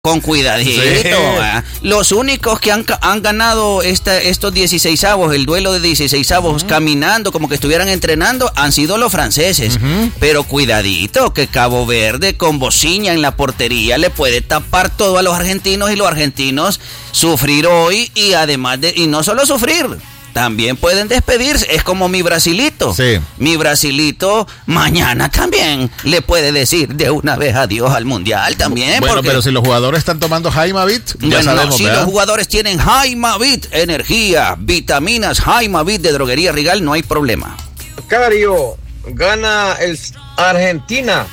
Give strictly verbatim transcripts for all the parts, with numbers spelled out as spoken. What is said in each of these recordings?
Con cuidadito. Sí. ¿eh? Los únicos que han, han ganado esta, estos dieciseisavos, el duelo de dieciseisavos, uh-huh. caminando como que estuvieran entrenando, han sido los franceses. Uh-huh. Pero cuidadito, que Cabo Verde con Bociña en la portería le puede tapar todo a los argentinos y los argentinos sufrir hoy y además de, y no solo sufrir, también pueden despedirse. Es como mi Brasilito. Sí. Mi Brasilito mañana también le puede decir de una vez adiós al Mundial también. Bueno, porque... pero si los jugadores están tomando Jaimavit, ya bueno, sabemos, no, si ¿verdad? los jugadores tienen Jaimavit, energía, vitaminas, Jaimavit de Droguería Rigal, no hay problema. Macario, gana el Argentina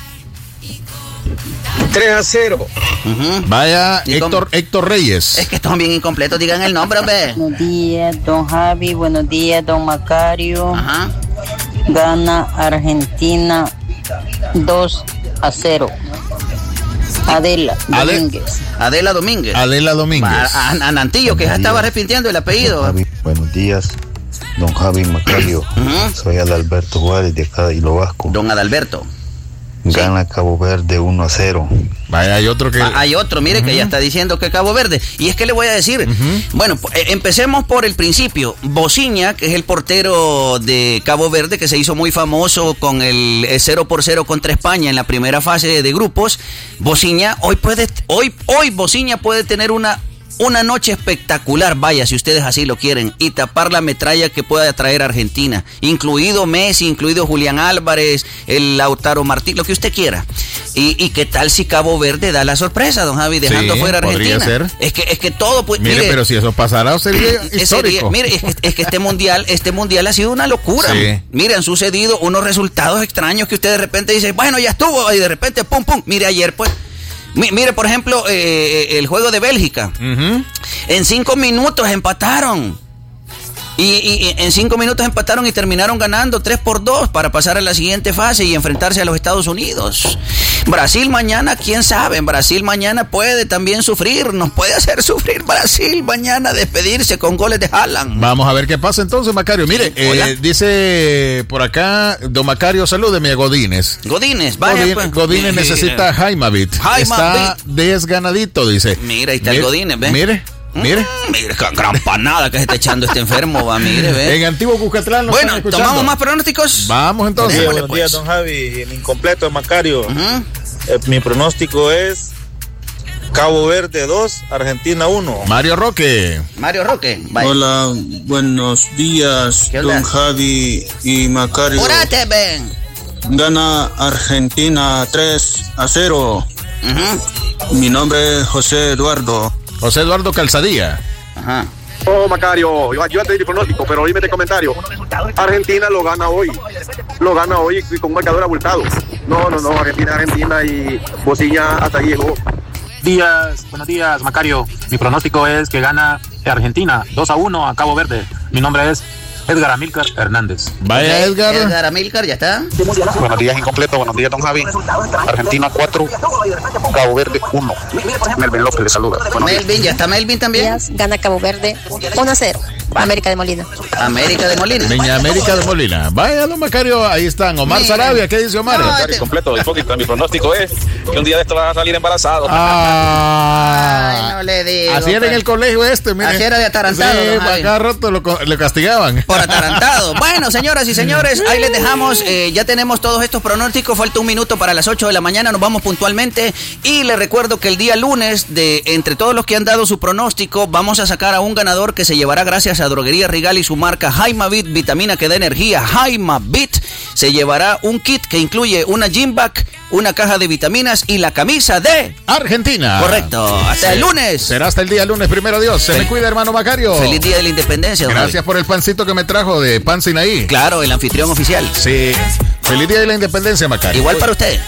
tres a cero. Uh-huh. Vaya, Héctor, Héctor Reyes. Es que están bien incompletos, digan el nombre, hombre. Buenos días, don Javi, buenos días, don Macario. Ajá. Gana Argentina dos a cero. Adela Domínguez. Adela Domínguez. Adela Domínguez. A, a, a Nantillo, que ya estaba arrepintiendo el apellido. Javi, buenos días, don Javi Macario. Uh-huh. Soy Adalberto Juárez de acá de Hilo Vasco. Don Adalberto. Gana sí. Cabo Verde uno a cero. Vaya, hay otro que... Ah, hay otro, mire, uh-huh. que ya está diciendo que Cabo Verde. Y es que le voy a decir, uh-huh. bueno, eh, empecemos por el principio. Bociña, que es el portero de Cabo Verde, que se hizo muy famoso con el cero por cero contra España en la primera fase de grupos. Bociña, hoy puede, hoy, hoy Bociña puede tener una... Una noche espectacular, vaya, si ustedes así lo quieren, y tapar la metralla que pueda traer Argentina, incluido Messi, incluido Julián Álvarez, el Lautaro Martín, lo que usted quiera. Y, y qué tal si Cabo Verde da la sorpresa, don Javi, dejando sí, fuera a Argentina. Ser. Es que es que todo pues, mire, mire, pero si eso pasara sería histórico. Sería, mire, es que, es que este mundial, este mundial ha sido una locura. Sí. Mire, han sucedido unos resultados extraños que usted de repente dice, bueno, ya estuvo, y de repente pum pum. Mire, ayer pues mire, por ejemplo, eh, el juego de Bélgica. Uh-huh. En cinco minutos empataron. Y, y, y en cinco minutos empataron y terminaron ganando tres por dos para pasar a la siguiente fase y enfrentarse a los Estados Unidos. Brasil mañana, quién sabe, Brasil mañana puede también sufrir, nos puede hacer sufrir Brasil mañana, despedirse con goles de Haaland. Vamos a ver qué pasa entonces, Macario. Mire, eh, dice por acá, don Macario, salúdeme a Godínez. Godínez, vaya. Godín, pues. Godínez necesita Jaimavit. Está desganadito, dice. Mira, ahí está mire, el Godínez, ¿ves? Mire. Mire, mm, mire, gran panada que se está echando este enfermo, va, mire, ve. En Antiguo Cuscatlán nos bueno, están escuchando. ¿tomamos más pronósticos? Vamos entonces. Sí, buenos días, don Javi, el incompleto de Macario. Uh-huh. eh, Mi pronóstico es Cabo Verde dos, Argentina uno. Mario Roque. Mario Roque, vaya. Hola, buenos días, don Javi y Macario. ¡Pórate, ven! Gana Argentina tres a cero. Uh-huh. Mi nombre es José Eduardo. José Eduardo Calzadilla. Ajá. Oh, Macario, yo, yo te di pronóstico, pero oíme este comentario. Argentina lo gana hoy. Lo gana hoy y con un marcador abultado. No, no, no, Argentina, Argentina y Bociña hasta ahí llegó. Días, buenos días, Macario. Mi pronóstico es que gana Argentina dos a uno a Cabo Verde. Mi nombre es Edgar Amílcar Hernández. Vaya, Edgar. Edgar Amílcar, ya está. Buenos días, incompleto. Buenos días, don Javi. Argentina cuatro, Cabo Verde uno. Melvin López le saluda. Buenos Melvin, días. Ya está Melvin también. Gana Cabo Verde uno a cero. América de Molina. América de Molina. Niña América de Molina. Vaya, don Macario, ahí están. Omar Mira. Sarabia, ¿qué dice Omar? No, este... Completo, hipócrita. Mi pronóstico es que un día de esto va a salir embarazado. Ah, Ay, no le digo. Así era pues. En el colegio este, mire. Así era de atarantado. Sí, para cada rato lo, lo castigaban. Por atarantado. Bueno, señoras y señores, ahí les dejamos. Eh, ya tenemos todos estos pronósticos. Falta un minuto para las ocho de la mañana. Nos vamos puntualmente. Y les recuerdo que el día lunes, de entre todos los que han dado su pronóstico, vamos a sacar a un ganador que se llevará, gracias a Droguería Rigal y su marca Jaimavit, vitamina que da energía. Jaimavit se llevará un kit que incluye una gym bag, una caja de vitaminas y la camisa de Argentina. Correcto. Hasta sí. el lunes. Será hasta el día lunes, primero Dios. Se Fel- me cuida, hermano Macario. Feliz día de la independencia. Gracias Javi. por el pancito que me trajo de Pan Sinaí. Claro, el anfitrión oficial. Sí. Feliz día de la independencia, Macario. Igual para usted.